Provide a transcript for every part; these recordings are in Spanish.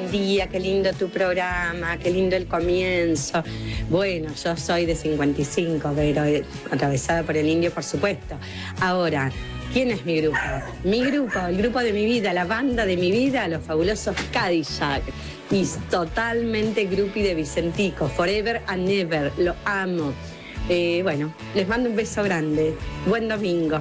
buen día, qué lindo tu programa, qué lindo el comienzo. Bueno, yo soy de 55, pero atravesada por el indio, por supuesto. Ahora, ¿quién es mi grupo? Mi grupo, el grupo de mi vida, la banda de mi vida, los fabulosos Cadillac. Y totalmente groupie de Vicentico, Forever and Never, lo amo. Bueno, les mando un beso grande. Buen domingo.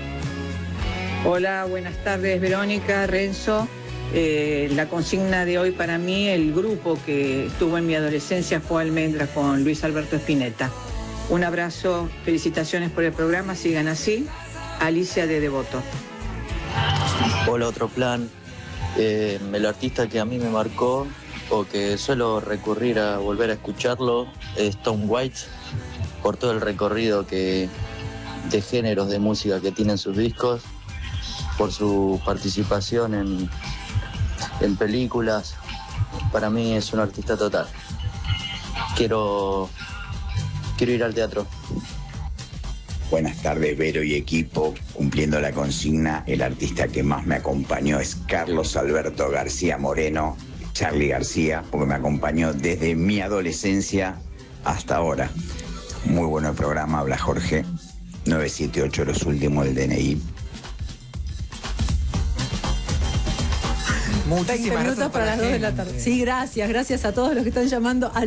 Hola, buenas tardes Verónica, Renzo. La consigna de hoy para mí, el grupo que estuvo en mi adolescencia fue Almendra con Luis Alberto Spinetta. Un abrazo, felicitaciones por el programa, sigan así. Alicia de Devoto. Hola, otro plan. El artista que a mí me marcó o que suelo recurrir a volver a escucharlo es Tom Waits, por todo el recorrido de géneros de música que tienen sus discos, por su participación en películas. Para mí es un artista total. Quiero ir al teatro. Buenas tardes, Vero y equipo. Cumpliendo la consigna, el artista que más me acompañó es Carlos Alberto García Moreno, Charly García, porque me acompañó desde mi adolescencia hasta ahora. Muy bueno el programa, habla Jorge. 978, los últimos del DNI. Muchísimas minutos para las 2 de la tarde. Sí, gracias a todos los que están llamando al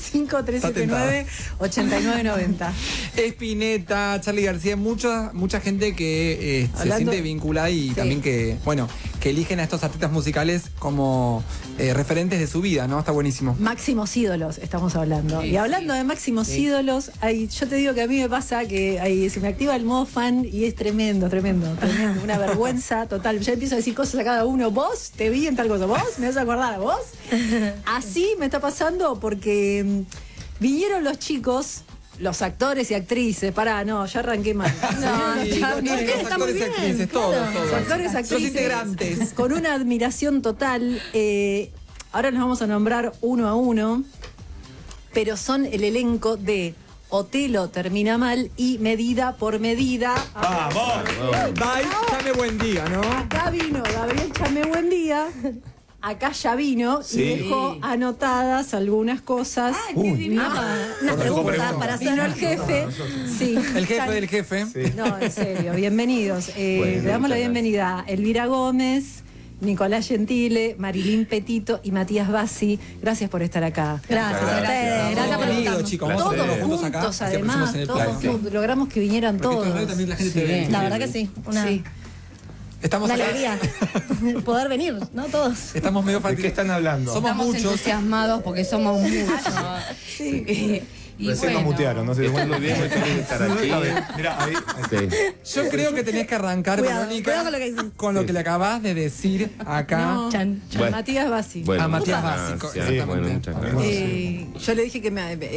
11-5379-8990. Spinetta, Charly García, mucha gente que se siente vinculada y también que eligen a estos artistas musicales como referentes de su vida, ¿no? Está buenísimo. Máximos ídolos estamos hablando. Y hablando de máximos ídolos, yo te digo que a mí me pasa que se me activa el modo fan y es tremendo. Una vergüenza total. Ya empiezo a decir cosas a cada uno. Vos te vi en tal cosa. ¿Vos? ¿Me vas a acordar a vos? Así me está pasando porque vinieron los chicos, los actores y actrices. Ya arranqué mal. Los actores y actrices, todos. Los actores, actrices. Los integrantes. Con una admiración total. Ahora nos vamos a nombrar uno a uno, pero son el elenco de Otelo termina mal y Medida por Medida. ¡Vamos! Chame buen día, ¿no? Acá vino Gabriel Chame buen día. Acá ya vino y dejó anotadas algunas cosas. Qué divino. Una pregunta para hacer el jefe. Sí. El jefe del jefe. Sí. No, en serio, bienvenidos. Le damos la bienvenida a Elvira Gómez, Nicolás Gentile, Marilyn Petito y Matías Bassi. Gracias por estar acá. Gracias a ustedes. Gracias por estar. Chicos, todos juntos, además. Logramos que vinieran todos. La verdad que sí. Estamos una alegría poder venir, ¿no? Todos. Estamos medio ¿De qué están hablando? Estamos muchos. Entusiasmados porque somos muchos. Sí. Recién nos mutearon, no sé. Está muy bien, muy feliz de estar aquí. Mirá, ahí. Yo creo que tenés que arrancar, Verónica, con lo que le acabás de decir acá. Bueno. Matías Bassi. Bueno, a Matías Bassi. Exactamente. Yo le dije que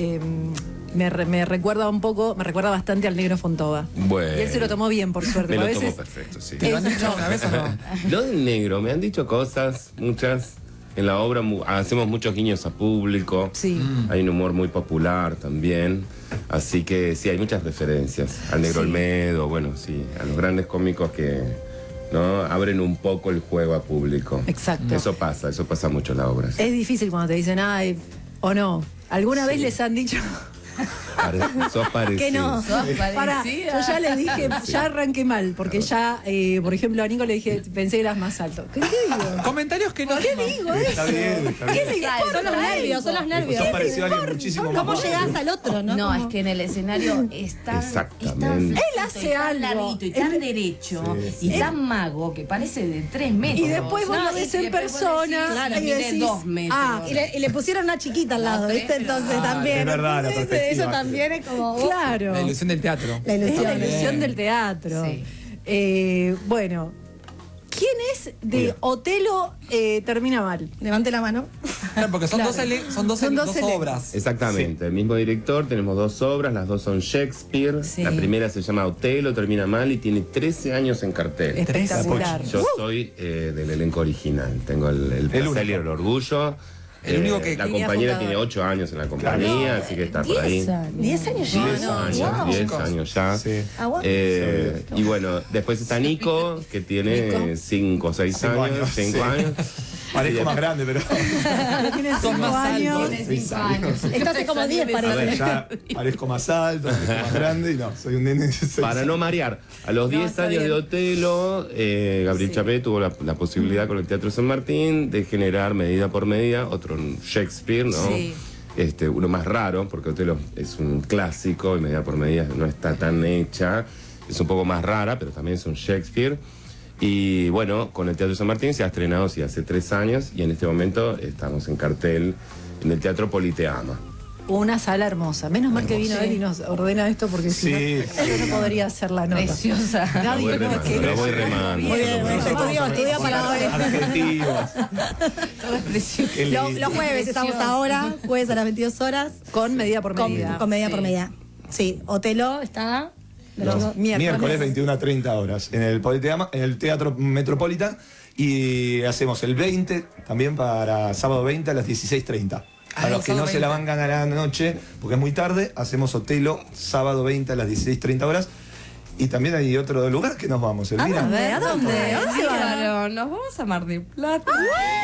me recuerda un poco, me recuerda bastante al Negro Fontova. Bueno. Y él se lo tomó bien, por suerte. Me lo tomó perfecto, sí. ¿Te lo han dicho una vez o no? Lo del negro, me han dicho cosas, muchas. En la obra hacemos muchos guiños a público. Sí. Hay un humor muy popular también. Así que sí, hay muchas referencias. Al Negro Olmedo, a los grandes cómicos que abren un poco el juego a público. Exacto. Eso pasa mucho en la obra. Sí. Es difícil cuando te dicen, o no. ¿Alguna vez les han dicho? Sos parecido. Que no. Pará, yo ya les dije, ya arranqué mal, porque por ejemplo, a Nico le dije, pensé que eras más alto. ¿Qué digo? Comentarios que no. ¿Qué digo eso? Está bien. ¿Qué le Son los nervios, son los nervios. Sos parecido a alguien muchísimo más. ¿Cómo llegás al otro, no? No, es que en el escenario está Exactamente. Él hace algo. tan larguito y tan derecho y tan mago que parece de 3 metros. Y después vos lo ves en persona. Claro, y mide decís, 2 metros. Y le pusieron una chiquita al lado, ¿viste? Entonces también. Es verdad, la perspectiva. Eso también es como. Claro. La ilusión del teatro. Es la ilusión del teatro. Sí. Bueno, ¿quién es de Otelo termina mal? Levante la mano. Claro, porque son dos obras. Exactamente, el mismo director, tenemos 2 obras, las 2 son Shakespeare. Sí. La primera se llama Otelo, termina mal y tiene 13 años en cartel. Espectacular. Yo soy del elenco original, tengo el placer y el orgullo. El único que la compañera tiene 8 años en la compañía, así que está por ahí. 10 años ya. 10 años ya. Sí. Y bueno, después está Nico, que tiene 5 o 6 años. 5 años. Parezco más grande, pero. Tienes Son 5 más años. altos. 6 años. Esto hace como 10 A para ver, ya parezco más alto, parezco más grande y no, soy un nene de 6 Para no marear, a los 10 está años bien. de Otelo, Gabriel Chapé tuvo la posibilidad con el Teatro San Martín de generar Medida por Medida, otro Shakespeare, ¿no? Sí. Uno más raro, porque Otelo es un clásico y Medida por Medida no está tan hecha, es un poco más rara, pero también es un Shakespeare. Y bueno, con el Teatro San Martín se ha estrenado sí, hace 3 años y en este momento estamos en cartel en el Teatro Politeama. Una sala hermosa. Menos mal que vino él y nos ordena esto porque si no, yo no podría hacer la nota. Preciosa. Nadie Lo voy remando. Muy bien, estudió para hoy. adjetivos. Todo es precioso. Qué lindo. Los jueves estamos ahora, jueves a las 22 horas, Con medida por medida. con medida por medida. Sí, Otelo está Los miércoles 21 a 30 horas en el Politeama, en el Teatro Metropolitan, y hacemos el 20 también para sábado 20 a las 16:30. A los que no se la van a ganar a la noche, porque es muy tarde, hacemos Otelo sábado 20 a las 16:30 horas. Y también hay otro lugar que nos vamos, Elvira. ¿A dónde? Claro, nos vamos a Mar del Plata.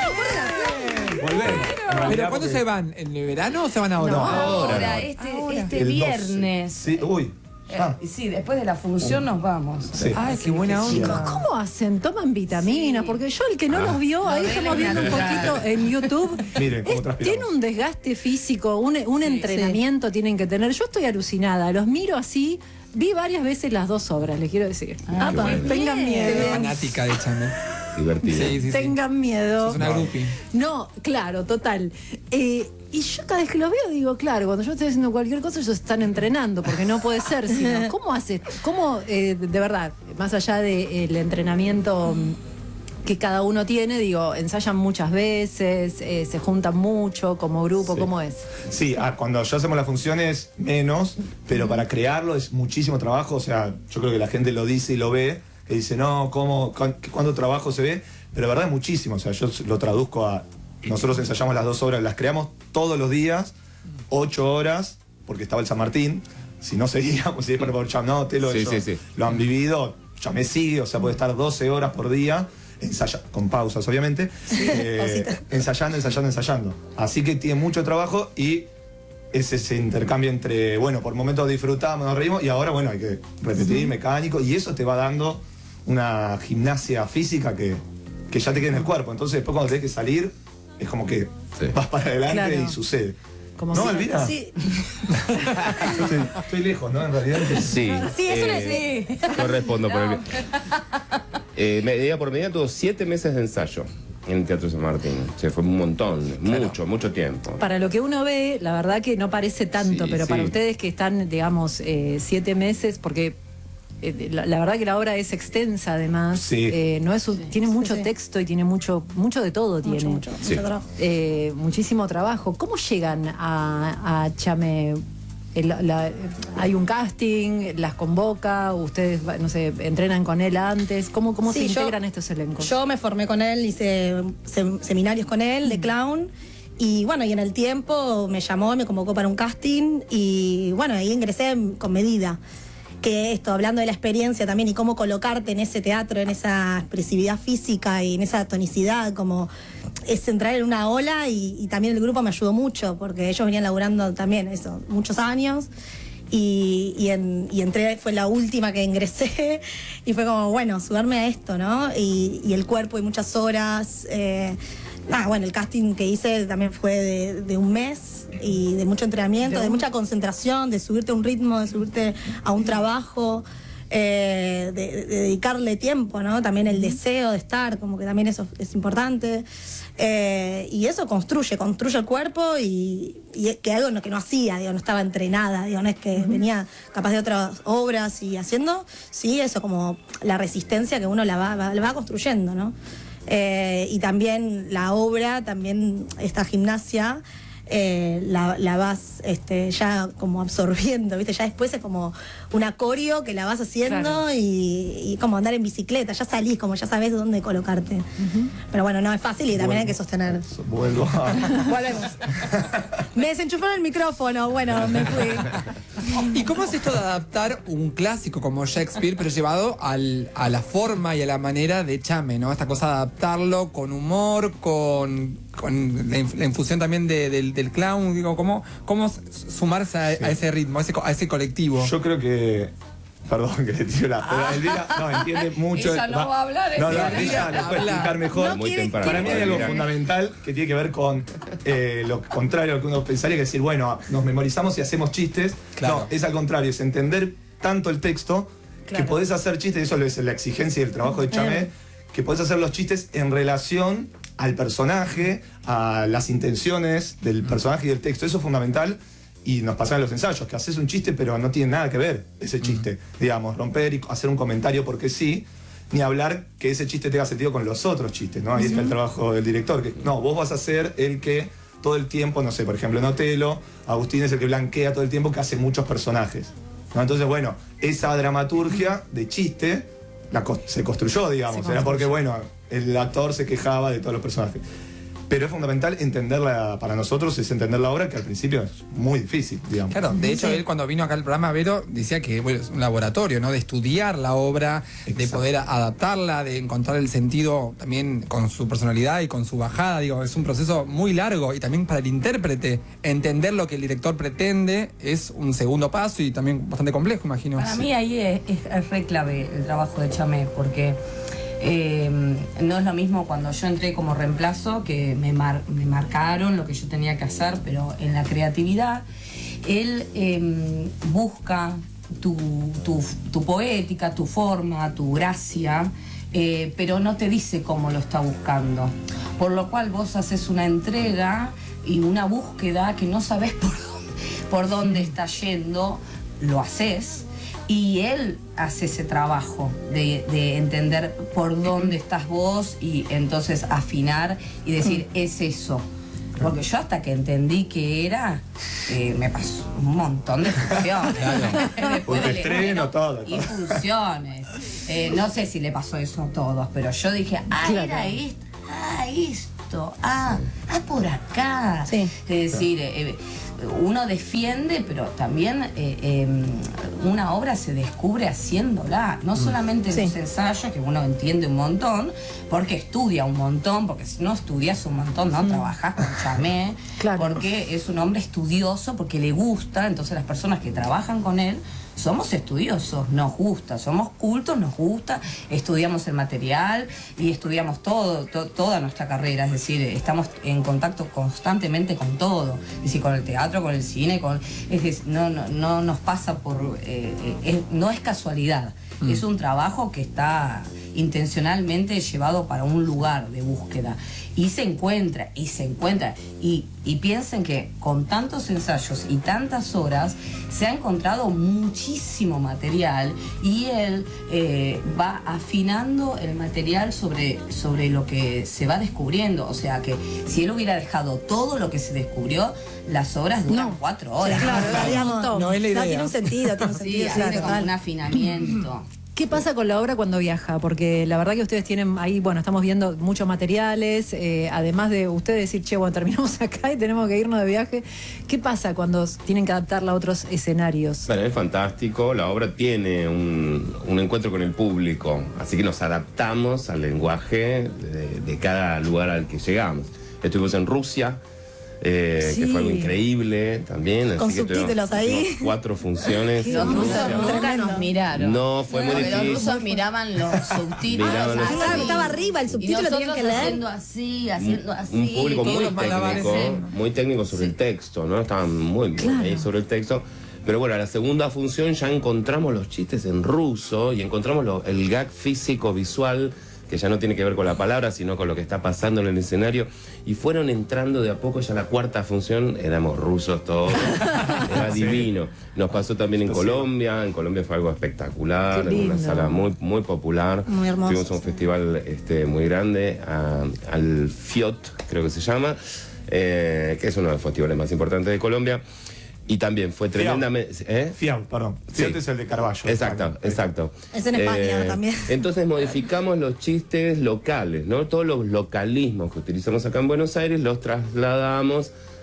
Volvemos. ¿Pero cuándo se van? ¿En el verano o se van ahora? Ahora, este El 12. viernes. Sí, uy. Sí, después de la función nos vamos. Sí. Ay, qué buena Chicos, onda. ¿cómo hacen? ¿Toman vitaminas? Porque yo, el que no los vio, ahí estamos viendo un poquito en YouTube. Miren cómo transpiramos. Tiene un desgaste físico, un entrenamiento tienen que tener. Yo estoy alucinada, los miro así. Vi varias veces las 2 obras, les quiero decir. Tengan miedo. Fanática de Chame. Divertida. Sí. Tengan miedo. Es una groupie. No, claro, total. Y yo cada vez que los veo digo, claro, cuando yo estoy haciendo cualquier cosa, ellos están entrenando, porque no puede ser, sino, ¿cómo hace? ¿Cómo, de verdad, más allá del entrenamiento que cada uno tiene, digo, ensayan muchas veces, se juntan mucho como grupo, Sí. ¿cómo es? Sí, cuando ya hacemos las funciones, menos, pero para crearlo es muchísimo trabajo. O sea, yo creo que la gente lo dice y lo ve, que dice, no, ¿cuánto trabajo se ve? Pero la verdad es muchísimo. O sea, yo lo traduzco a. Nosotros ensayamos las 2 obras, las creamos todos los días, 8 horas, porque estaba el San Martín. Si no seguíamos, si es para por no, Otelo, Sí, ellos sí. lo han vivido, ya me sigue, o sea, puede estar 12 horas por día. Con pausas, obviamente, ensayando. Así que tiene mucho trabajo y es ese intercambio entre, bueno, por momentos disfrutamos, nos reímos y ahora, bueno, hay que repetir, mecánico, y eso te va dando una gimnasia física que ya te queda en el cuerpo. Entonces, después cuando tenés que salir, es como que vas para adelante Claro. y sucede. Como ¿No, si- Elvira? Sí. Estoy lejos, ¿no? En realidad. Sí. Sí, eso es sí. Yo respondo por el. Medida por Medida tuvo 7 meses de ensayo en el Teatro San Martín. Se fue un montón, mucho tiempo. Para lo que uno ve, la verdad que no parece tanto, Sí, pero sí. para ustedes que están, digamos, 7 meses, porque la verdad que la obra es extensa además, Sí. no es tiene mucho sí. texto y tiene mucho de todo. Mucho Sí. trabajo. Muchísimo trabajo. ¿Cómo llegan a Chame? Hay un casting, las convoca, ustedes, no sé, entrenan con él antes. ¿Cómo Sí, se yo- integran estos elencos? Yo me formé con él, hice seminarios con él de clown. Y bueno, y en el tiempo me llamó, me convocó para un casting. Y bueno, ahí ingresé con Medida. Que esto, hablando de la experiencia también y cómo colocarte en ese teatro, en esa expresividad física y en esa tonicidad, como es entrar en una ola y también el grupo me ayudó mucho porque ellos venían laburando también eso, muchos años y entré, fue la última que ingresé y fue como, bueno, sudarme a esto, ¿no? Y el cuerpo y muchas horas. Bueno, el casting que hice también fue de un mes y de mucho entrenamiento, de mucha concentración, de subirte a un ritmo, de subirte a un trabajo, de dedicarle tiempo, ¿no? También el deseo de estar, como que también eso es importante. Y eso construye el cuerpo y que algo que no hacía, digo, no estaba entrenada, digo, no es que venía capaz de otras obras y haciendo, sí, eso como la resistencia que uno la va construyendo, ¿no? Y también la obra, también esta gimnasia, la vas ya como absorbiendo, ¿viste? Ya después es como un acorio que la vas haciendo. Claro. Y como andar en bicicleta, ya salís, como ya sabés dónde colocarte. Pero bueno, no es fácil y también hay que sostener. Vuelvo. Volvemos. Me desenchufaron el micrófono, bueno, me fui. ¿Y cómo es esto de adaptar un clásico como Shakespeare, pero llevado a la forma y a la manera de Chame, ¿no? Esta cosa de adaptarlo con humor, con la infusión también del clown, digo, ¿cómo sumarse a ese ritmo, a ese colectivo? Yo creo que... Perdón, que le tiro la... Elvira no entiende mucho... Ella no va a hablar. No, ella le puede explicar mejor. Muy temprano. Para mí hay algo fundamental que tiene que ver con lo contrario a lo que uno pensaría, que es decir, bueno, nos memorizamos y hacemos chistes. Claro. No, es al contrario, es entender tanto el texto que podés hacer chistes, eso es la exigencia del trabajo de Chame, que podés hacer los chistes en relación al personaje, a las intenciones del personaje y del texto. Eso es fundamental. Y nos pasan en los ensayos, que haces un chiste pero no tiene nada que ver ese chiste. Digamos, romper y hacer un comentario porque sí, ni hablar que ese chiste tenga sentido con los otros chistes, ¿no? Ahí está el trabajo del director, que no, vos vas a ser el que todo el tiempo, no sé, por ejemplo en Otelo, Agustín es el que blanquea todo el tiempo, que hace muchos personajes, ¿no? Entonces, bueno, esa dramaturgia de chiste se construyó, digamos, era porque, bueno, el actor se quejaba de todos los personajes. Pero es fundamental entenderla, para nosotros es entender la obra, que al principio es muy difícil, digamos. Claro, de hecho él cuando vino acá al programa, Vero, decía que bueno, es un laboratorio, ¿no? De estudiar la obra, de poder adaptarla, de encontrar el sentido también con su personalidad y con su bajada. Digo, es un proceso muy largo y también para el intérprete entender lo que el director pretende es un segundo paso y también bastante complejo, imagino. Para mí ahí es re clave el trabajo de Chame, porque no es lo mismo cuando yo entré como reemplazo, que me marcaron lo que yo tenía que hacer, pero en la creatividad él busca tu poética, tu forma, tu gracia, pero no te dice cómo lo está buscando, por lo cual vos haces una entrega y una búsqueda que no sabés por dónde está yendo, lo haces. Y él hace ese trabajo de entender por dónde estás vos y entonces afinar y decir, es eso. Porque yo hasta que entendí que era, me pasó un montón de funciones. Después del estreno, todo. Y funciones. No sé si le pasó eso a todos, pero yo dije, era esto, por acá. Sí. Es decir, uno defiende, pero también una obra se descubre haciéndola, no solamente en los ensayos, que uno entiende un montón, porque estudia un montón, porque si no estudias un montón, no trabajás con Chame, porque es un hombre estudioso, porque le gusta, entonces las personas que trabajan con él somos estudiosos, nos gusta, somos cultos, nos gusta, estudiamos el material y estudiamos toda nuestra carrera, es decir, estamos en contacto constantemente con todo, es decir, con el teatro, con el cine, es decir, no nos pasa por, no es casualidad, es un trabajo que está intencionalmente llevado para un lugar de búsqueda y se encuentra y piensen que con tantos ensayos y tantas horas se ha encontrado muchísimo material y él va afinando el material sobre lo que se va descubriendo, o sea que si él hubiera dejado todo lo que se descubrió, las obras duran 4 horas. Sí, claro, digamos, no es la idea. tiene un sentido, hace como un afinamiento. ¿Qué pasa con la obra cuando viaja? Porque la verdad que ustedes tienen ahí, bueno, estamos viendo muchos materiales, además de ustedes decir, che, bueno, terminamos acá y tenemos que irnos de viaje. ¿Qué pasa cuando tienen que adaptarla a otros escenarios? Bueno, es fantástico, la obra tiene un encuentro con el público, así que nos adaptamos al lenguaje de cada lugar al que llegamos. Estuvimos en Rusia, que fue algo increíble también. Con así subtítulos que ahí. 4 funciones. Los rusos nunca nos miraron. No, fue muy difícil. Pero los rusos miraban los subtítulos. Estaba arriba, el subtítulo tenían que leer. Haciendo así. Un público muy técnico sobre el texto, ¿no? Estaban muy bien ahí sobre el texto. Pero bueno, a la segunda función ya encontramos los chistes en ruso y encontramos el gag físico, visual, que ya no tiene que ver con la palabra, sino con lo que está pasando en el escenario. Y fueron entrando de a poco, ya la 4ª función, éramos rusos todos, era divino. Nos pasó también en Colombia fue algo espectacular, en una sala muy, muy popular. Muy hermoso. Tuvimos un festival muy grande, al FIOT, creo que se llama, que es uno de los festivales más importantes de Colombia. Y también fue tremendamente... FIAM, perdón. FIAM es el de Carballo. Exacto. Es en España también. Entonces modificamos los chistes locales, ¿no? Todos los localismos que utilizamos acá en Buenos Aires los trasladamos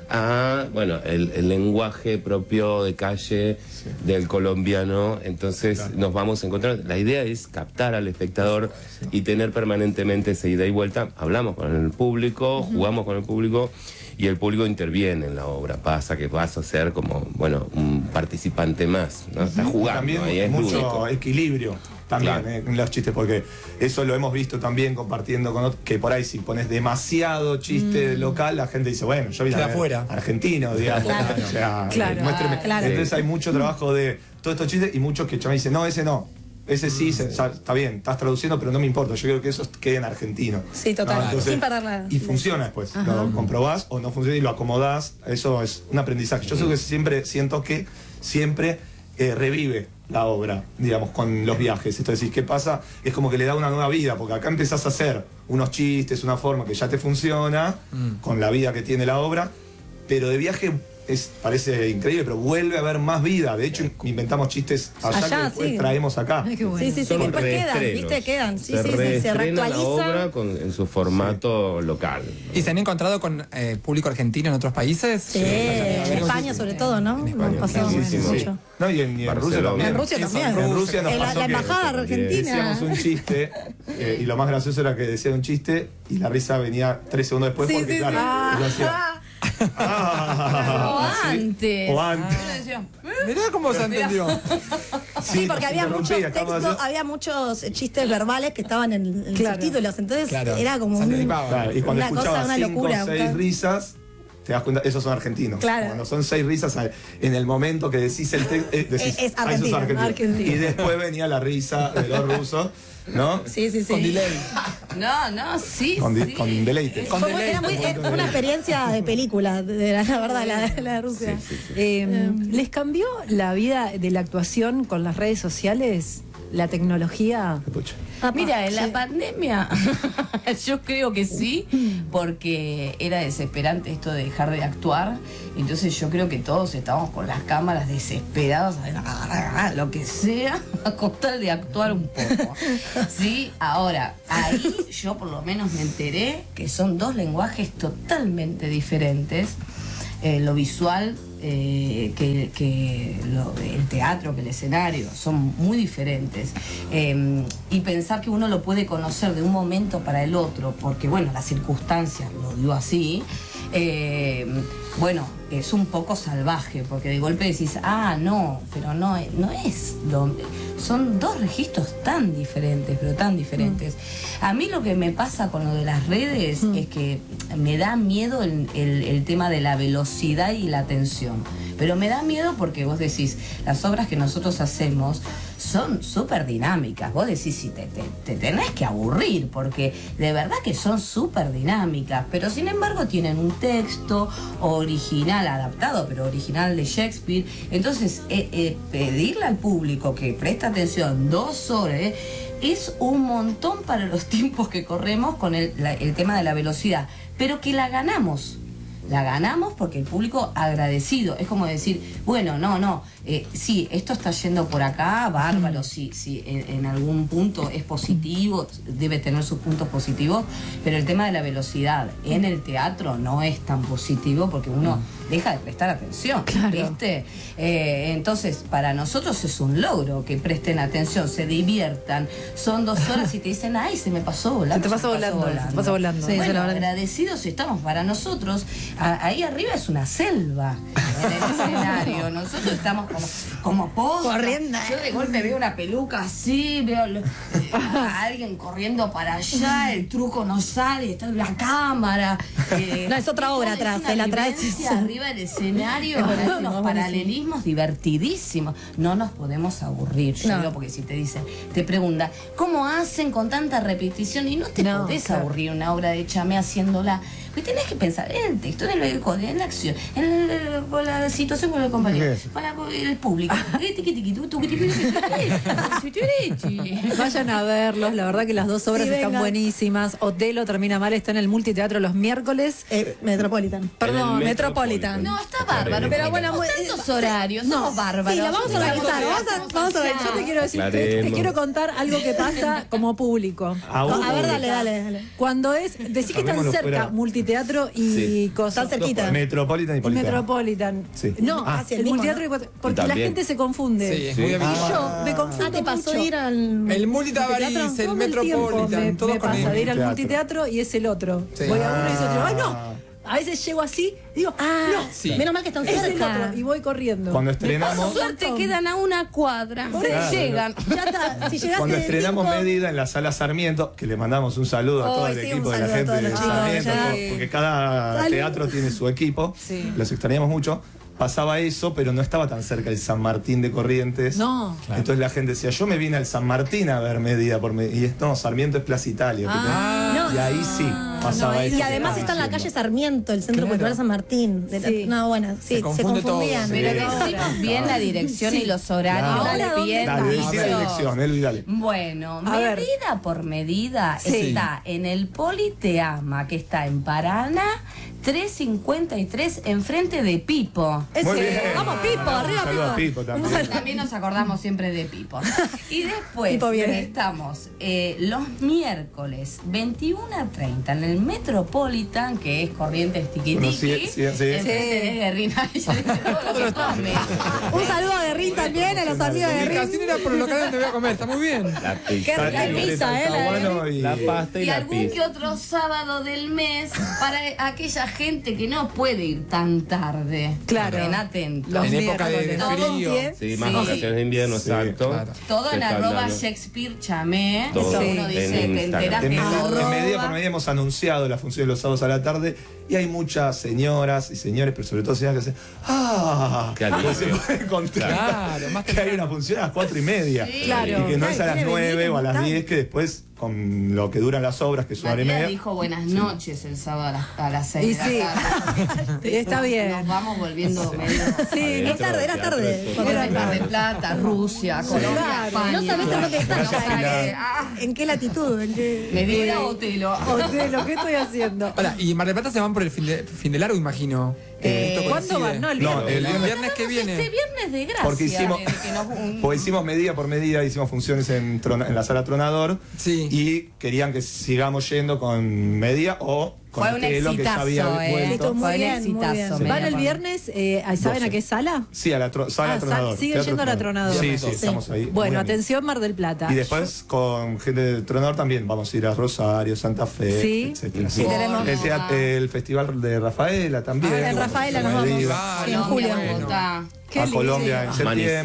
a, bueno, el lenguaje propio de calle del colombiano. Entonces nos vamos a encontrar. La idea es captar al espectador y tener permanentemente esa ida y vuelta. Hablamos con el público, jugamos con el público y el público interviene en la obra. Pasa que vas a ser como, bueno, un participante más, ¿no? Está jugando, también ahí es mucho lúdico. equilibrio también, Claro. en los chistes, porque eso lo hemos visto también compartiendo con otros, que por ahí si pones demasiado chiste local, la gente dice, bueno, yo vine Queda a ver afuera. argentino, digamos. Claro. O sea, Claro. muéstreme. Claro. Entonces hay mucho trabajo de todos estos chistes y muchos que me dicen, no, ese no. Ese sí, está bien, estás traduciendo, pero no me importa. Yo quiero que eso quede en argentino. Sí, total. ¿No? Entonces, Sin perderla. y funciona después. Lo comprobás o no funciona y lo acomodás. Eso es un aprendizaje. Yo siento que siempre revive la obra, digamos, con los viajes. Esto es decir, ¿qué pasa? Es como que le da una nueva vida, porque acá empezás a hacer unos chistes, una forma que ya te funciona, con la vida que tiene la obra, pero de viaje parece increíble, pero vuelve a haber más vida. De hecho, inventamos chistes allá que después sí. traemos acá. Ay, qué bueno. Sí, sí, sí, Son que después quedan, reestrenos. ¿viste? Quedan. Sí, se sí, sí, se reestrena la obra reactualiza. en su formato local. ¿Y se han encontrado con público argentino en otros países? Sí, en España sobre todo, ¿no? En España, Nos pasó muchísimo. mucho. No, y en Rusia Barcelona. también. En Rusia también. En Rusia nos pasó La que embajada argentina. decíamos un chiste y lo más gracioso era que decía un chiste y la risa venía 3 segundos después Sí, porque sí, claro, sí. él hacía, O antes. o antes. Mirá cómo se entendió. Sí, porque nos había muchos interrumpía, estamos textos, haciendo- había muchos chistes verbales que estaban en los Claro. subtítulos, entonces Claro. era como Se un... anticipaba. Claro, y cuando Una cosa, escuchabas una 5 o locura, 6 claro. risas, te das cuenta, esos son argentinos. Claro. Cuando son 6 risas, en el momento que decís el texto, decís, Es "Ah, esos son argentino, argentino". Y después venía la risa de los rusos, ¿no? Sí, sí, sí. Con delay. No, sí. Con, sí. con deleite. Con delay. Era una experiencia de película, la verdad, la de Rusia. ¿Les cambió la vida de la actuación con las redes sociales? ¿La tecnología? Pucha. Mira, en la Sí. pandemia yo creo que sí, porque era desesperante esto de dejar de actuar. Entonces yo creo que todos estábamos con las cámaras desesperados, lo que sea, con tal de actuar un poco. Sí, ahora, ahí yo por lo menos me enteré que son dos lenguajes totalmente diferentes. Lo visual que el teatro, que el escenario, son muy diferentes. Y pensar que uno lo puede conocer de un momento para el otro, porque bueno, las circunstancias lo dio así, bueno, es un poco salvaje, porque de golpe decís, no, pero no es son dos registros tan diferentes, pero tan diferentes. A mí lo que me pasa con lo de las redes es que me da miedo el tema de la velocidad y la atención. Pero me da miedo porque vos decís, las obras que nosotros hacemos son súper dinámicas. Vos decís, si te tenés que aburrir, porque de verdad que son súper dinámicas, pero sin embargo tienen un texto original, adaptado, pero original de Shakespeare. Entonces, pedirle al público que preste atención 2 horas, es un montón para los tiempos que corremos con el tema de la velocidad, pero que la ganamos. La ganamos porque el público agradecido. Es como decir, bueno, sí, esto está yendo por acá, bárbaro, sí, en algún punto es positivo, debe tener sus puntos positivos, pero el tema de la velocidad en el teatro no es tan positivo porque uno deja de prestar atención, ¿viste? Entonces, para nosotros es un logro que presten atención, se diviertan. Son 2 horas y te dicen, ay, se me pasó volando. Se te pasó volando. Sí, Bueno, la verdad. agradecidos estamos. Para nosotros, ahí arriba es una selva en el escenario. Nosotros estamos como pozos. Corriendo. Yo de golpe veo una peluca así, veo a alguien corriendo para allá, el truco no sale, está en la cámara. No, es otra obra atrás, una la atrás. vivencia arriba del escenario, Es buenísimo, unos es paralelismos divertidísimos. No nos podemos aburrir, yo No. digo, porque si te dicen, te preguntan, ¿cómo hacen con tanta repetición? Y no te podés aburrir una obra de Chame haciéndola. Pues tenés que pensar en el texto, en la acción, con la situación con el compañero, con el público. Vayan a verlos, la verdad que las 2 obras Sí, están vengan. buenísimas. Otelo termina mal, está en el multiteatro los miércoles. Metropolitan. Perdón, En el Metropolitan. No, está bárbaro. Pero bueno, tantos horarios, somos bárbaros. Sí, la vamos a organizar. Vamos a ver. Yo te quiero decir, te Aclaremos. quiero contar algo que pasa como público. A ver, dale. Cuando decís que están Armémoslo cerca, fuera. multiteatro multiteatro y cosas. Está cerquita. Metropolitan y Y Politeama. Metropolitan. Sí. No, casi el el mismo, multiteatro ¿no? porque la también. gente se confunde. Sí, es muy Y habitual. yo me confundo ¿te pasó mucho. ir al El Multitabarís, multiteatro? el Todo el tiempo Metropolitan, todos me con pasa de ir al Multiteatro. multiteatro y es el otro. Sí. Voy a uno y es otro. ¡Ay, no! A veces llego así y digo, no, Sí. Menos mal que están es el cerca. otro. Y voy corriendo. Cuando Por estrenamos, suerte quedan a una cuadra. Claro. Llegan. Ya está. Si llegaste cuando de estrenamos 5, Medida en la sala Sarmiento, que le mandamos un saludo a todo el sí, equipo un de la saludo a gente todos de los chicos, Sarmiento, ya. porque cada teatro tiene su equipo, los extrañamos mucho. Pasaba eso, pero no estaba tan cerca el San Martín de Corrientes. No. Entonces la gente decía, yo me vine al San Martín a ver Medida por y no, Sarmiento es Plaza Italia. no. Y ahí sí pasaba eso. Y que además estaban está en la diciendo. calle Sarmiento, el Centro Claro. Cultural San Martín. Sí. No, bueno, sí, se confunde todo, confundían. sí. Pero decimos bien la dirección y los horarios. Claro. Dale Ahora, bien. Dale, decí la Mauricio. dirección, Elvi, dale. Bueno, A ver. medida por medida Sí. está en el Politeama, que está en Paraná, 353, enfrente de Pipo. Muy bien. Vamos, Pipo, arriba, Un saludo a Pipo. Pipo también. También nos acordamos siempre de Pipo. Y después Pipo viene. estamos los miércoles 21:30 en el Metropolitan, que es Corrientes Tiquitiqui. Bueno, sí, sí, sí. Enfrente de Guerrina. Ella dice todo lo que come. Un saludo a Guerrín también, a los amigos de Mi Guerrín. casino era por el local donde voy a comer, está muy bien. La Qué pizza. rica pizza, Está bueno y La pasta y Y la algún pizza. que otro sábado del mes para aquella gente que no puede ir tan tarde. Claro. Estén atentos. Los En época de miércoles. Todo frío. bien. Sí, más Sí. vacaciones de invierno, Sí, exacto. claro. Todo Se en está arroba hablando. Shakespeare Chamé. Todo Eso uno dice, en te Instagram. enteras En, de en arroba. Medida por Medida hemos anunciado la función de los sábados a la tarde y hay muchas señoras y señores, pero sobre todo señoras que dicen, Qué alivio. pues se puede encontrar Claro, más que hay una función a las 4:30 Claro. y que no es a las Tiene 9 o a las venido 10, que después con lo que duran las obras, que es una hora y María media. dijo buenas noches el sábado a las 6 Y de sí. la tarde. Está bien. Nos vamos volviendo medio. Sí, es tarde, era tarde. Teatro Era Mar del Plata, Rusia, Colombia, Claro. España. No sabés en lo que está No sabés, ya. ¿En qué latitud? ¿En qué? Medida o Telo. Lo que estoy haciendo. Hola, y Mar del Plata se van por el fin de largo, imagino. Esto ¿Cuándo coincide. van? No, el No, viernes. el viernes que viene. Este viernes de gracia. Porque hicimos, que nos- porque hicimos Medida por Medida, hicimos funciones en la sala Tronador Sí. y querían que sigamos yendo con Medida o con Fue un Telo, que ya había exitazo, vuelto. Muy Fue un bien, muy exitazo. bien. Media ¿Van el por- viernes? ¿Saben 12. a qué sala? Sí, a la sala Ah, Tronador. siguen Teatro yendo a la Tronador. Sí, sí, Sí. estamos ahí. Bueno, Muy atención, Mar del Plata. Y después con gente de Tronador también vamos a ir a Rosario, Santa Fe, Sí. etcétera. Sí, tenemos- El festival de Rafaela también. En Rafaela nos Medida. vamos. Ah, En no, julio. bueno. Bogotá. Qué A lindo. Colombia en septiembre.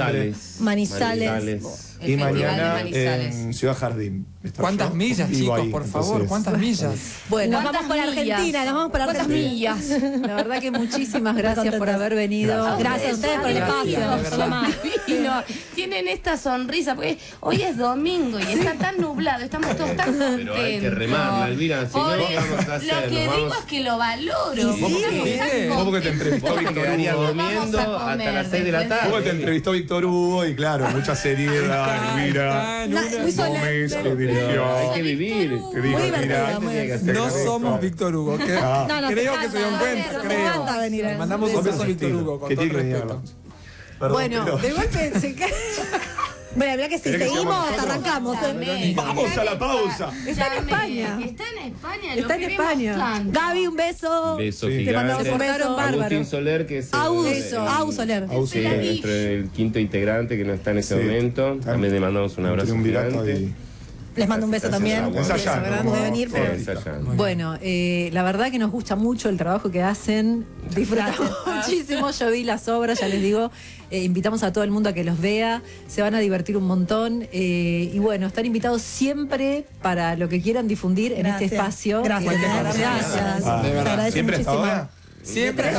Manizales. Y El Festival de mañana Manizales. en Ciudad Jardín. Estar ¿Cuántas yo millas, vivo chicos? ahí, Por favor, entonces- ¿cuántas millas? Bueno, Nos vamos para Argentina, nos vamos para ¿Cuántas Argentina. millas? la verdad que muchísimas gracias por haber venido. Gracias a ustedes por el espacio. Gracias, Solo más. Divino. Tienen esta sonrisa, porque hoy es domingo y está tan nublado, estamos todos tan contentos. Pero hay que remarla, Elvira, si no, Por ¿qué eso, vamos a hacer? Lo que Nos digo vamos- es que lo valoro. ¿Vos porque por qué? están ¿Vos porque te entrevistó Vos te Víctor quedarías Hugo? durmiendo Vamos a hasta comer las 6 de la después. Hugo te tarde. entrevistó Víctor Hugo y claro, mucha seriedad, mira. Muy Gómez que Pero dirigió. hay que vivir. Que dijo, Muy divertido, mirá, muy tenía que hacer No esto. somos Víctor Hugo. que- Ah. No, no, creo te que se dio encanta, cuenta, te creo. encanta venir. Le mandamos un Vos beso a sos Víctor estilo, Hugo, con que todo el tiene que venir a respeto. hablar. Perdón, Bueno, pero- de golpe se cae. Bueno, mirá que si ¿Querés que seguimos, sigamos hasta nosotros? arrancamos. Llamé. Vamos a la pausa. Está en España. Está en España. Está en España. Gaby, un beso. Beso Sí. Te mandamos gigante. un beso. bárbaro. Agustín Soler, que es Au Soler. Sí, nuestro el quinto integrante que no está en ese Sí. momento. También le mandamos un abrazo Triunvirato gigante. y- Les mando un beso también. Un beso Ensayando, grande de venir, pero Ensayando. Bueno, la verdad que nos gusta mucho el trabajo que hacen. Disfrutamos muchísimo. Yo vi las obras, ya les digo. Invitamos a todo el mundo a que los vea. Se van a divertir un montón. Y bueno, están invitados siempre para lo que quieran difundir en este Gracias. espacio. Gracias. Gracias. Ah, Se agradece ¿Siempre hasta muchísimo. ahora? Siempre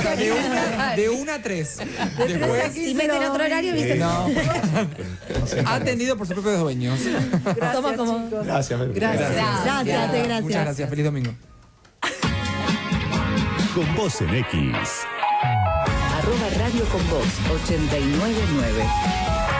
de una a 3. Después, Si meten otro horario, ¿viste? no. Atendido por sus propios dueños. Somos como. chicos. Gracias. Gracias. Gracias. Muchas gracias. Feliz domingo. Con Voz en X. @Radio con Voz 899.